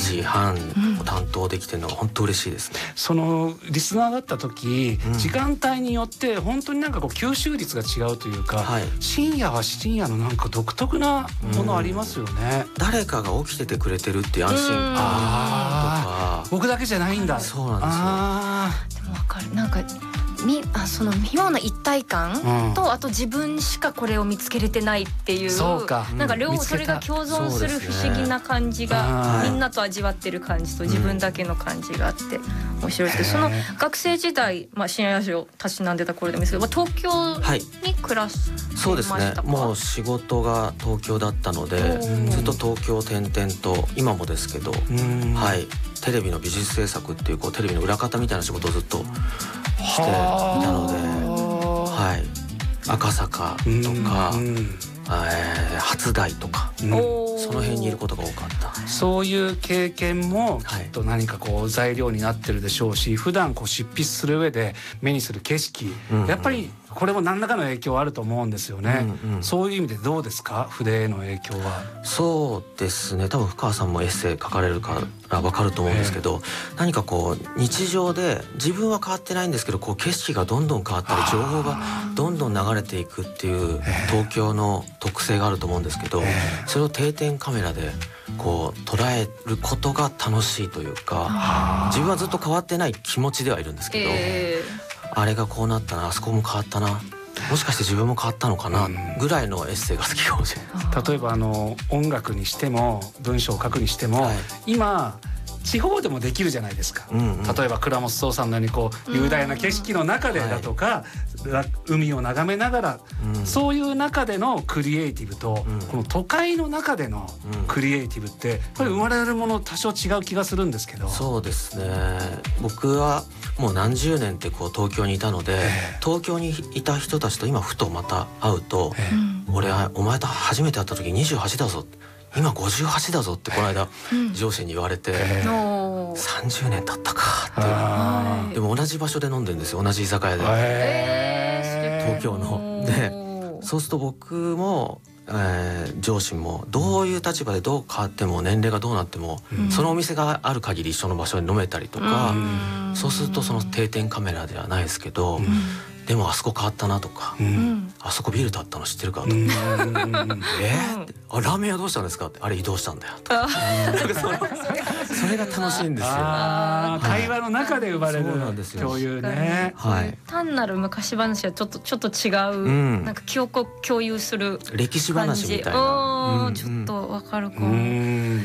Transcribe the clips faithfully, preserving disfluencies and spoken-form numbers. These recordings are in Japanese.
じはんを担当できてるのは本当嬉しいですね。 そのリスナーだった時、うん、時間帯によって本当になんかこう吸収率が違うというか、はい、深夜は深夜のなんか独特なものありますよね。 誰かが起きててくれてるっていう安心感とか、 僕だけじゃないんだ。 そうなんですよ。あでも分かる。なんかみあその妙な一体感と、うん、あと自分しかこれを見つけれてないっていう、 そうか、 なんか両方それが共存する不思議な感じが、ね、みんなと味わってる感じと自分だけの感じがあって面白いですけど、その学生時代、まあ、深夜ラジオたしなんでた頃でもいいですけど、東京に暮らしてましたか？ そうですね、もう仕事が東京だったのでずっと東京転々と、今もですけど、はい、テレビの美術制作っていう、こうテレビの裏方みたいな仕事をずっとしていたので、はい、赤坂とか、えー、初台とか、うん、その辺にいることが多かった。 そういう経験もきっと何かこう材料になってるでしょうし、はい、普段こう執筆する上で目にする景色、うんうん、やっぱりこれも何らかの影響あると思うんですよね、うんうん、そういう意味でどうですか、筆への影響は。 そうですね、多分深川さんもエッセイ書かれるから分かると思うんですけど、何かこう日常で自分は変わってないんですけど、こう景色がどんどん変わったり情報がどんどん流れていくっていう東京の特性があると思うんですけど、それを定点カメラでこう捉えることが楽しいというか、自分はずっと変わってない気持ちではいるんですけど、えー、あれがこうなったな、あそこも変わったな、もしかして自分も変わったのかなぐらいのエッセイが好きかもしれない。 例えばあの音楽にしても文章を書くにしても、はい、今地方でもできるじゃないですか、うんうん、例えば倉本壮さんのようにこう雄大な景色の中でだとか、はい、海を眺めながら、うん、そういう中でのクリエイティブと、うん、この都会の中でのクリエイティブってやっぱり生まれるもの多少違う気がするんですけど。 そうですね、僕はもう何十年ってこう東京にいたので、えー、東京にいた人たちと今ふとまた会うと、えー、俺はお前と初めて会った時にじゅうはちだぞ、今ごじゅうはちだぞってこの間上司に言われて、えー、さんじゅうねん経ったかって。でも同じ場所で飲んでるんですよ、同じ居酒屋で、えー、東京ので、そうすると僕も、えー、上司もどういう立場でどう変わっても年齢がどうなっても、うん、そのお店がある限り一緒の場所に飲めたりとか、うん、そうするとその定点カメラではないですけど、うん、でもあそこ変わったなとか、うん、あそこビル建ったの知ってるかとか、うん、えー、あラーメン屋どうしたんですかって、あれ移動したんだよとかそれが楽しいんですよ。 あ、会話の中で生まれる共有ね、 はい、単なる昔話はちょっとちょっと違う、うん、なんか記憶を共有する歴史話みたいな、 うん、ちょっとわかるかも、うん、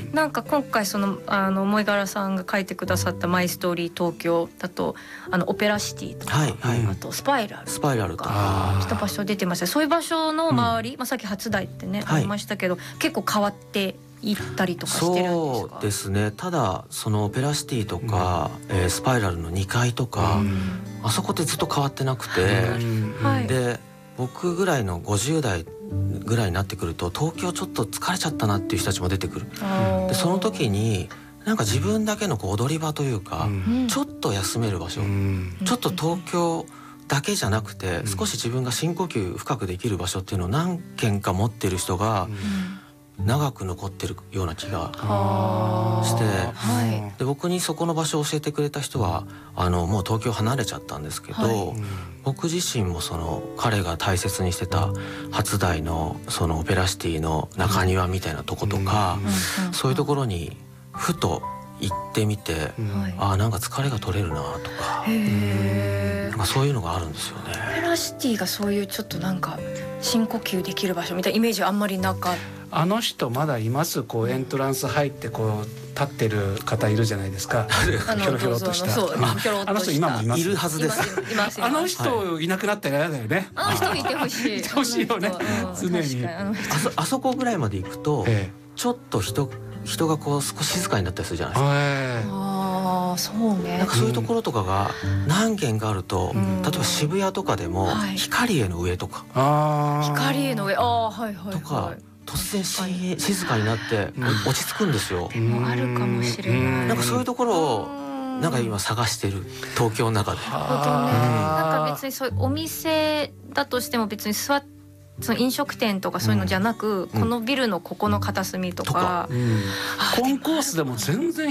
なんか今回そのあの萌柄さんが書いてくださったマイストーリー東京だと、あのオペラシティとか、はいはい、あとスパイラルスパイラルとか一場所出てました。そういう場所の周り、うん、まあ、さっき初台ってね、はい、ありましたけど、結構変わって行ったりとかしてるんですか？ そうですね、ただそのオペラシティとか、うん、えー、スパイラルのにかいとか、うん、あそこってずっと変わってなくて、うん、で僕ぐらいのごじゅう代ぐらいになってくると東京ちょっと疲れちゃったなっていう人たちも出てくる。でその時になんか自分だけのこう踊り場というか、うん、ちょっと休める場所、うん、ちょっと東京だけじゃなくて、うん、少し自分が深呼吸深くできる場所っていうのを何軒か持ってる人が、うん、長く残ってるような気がして、はい、で僕にそこの場所を教えてくれた人はあのもう東京離れちゃったんですけど、はい、僕自身もその彼が大切にしてた初台のそのオペラシティの中庭みたいなとことか、うん、そういうところにふと行ってみて、うん、あなんか疲れが取れるなとか、へなんかそういうのがあるんですよね。 オペラシティがそういうちょっとなんか深呼吸できる場所みたいなイメージあんまりなかった。 あの人まだいます？こうエントランス入ってこう立ってる方いるじゃないですか。ひょろひょろとした。あの人今もいます。 いるはずです。 あの人いなくなったら嫌だよね。 あの人いてほしい。 いてほしいよね。常に。 あそあそこぐらいまで行くと、ええ、ちょっと人人がこう少し静かになったりするじゃないですか。えー、 あそうね。 なんかそういうところとかが何軒かあると、うん、例えば渋谷とかでも、はい、光栄の上とか、 あ光栄の上、あはいはいはい、 とか突然し静かになって落ち着くんですよ。 でもあるかもしれない。 なんかそういうところをなんか今探してる東京の中で。 なるほどね。なんか別にそういうお店だとしても別に座ってその飲食店とかそういうのじゃなく、うん、このビルのここの片隅とか、 とか、うん、コンコースでも全然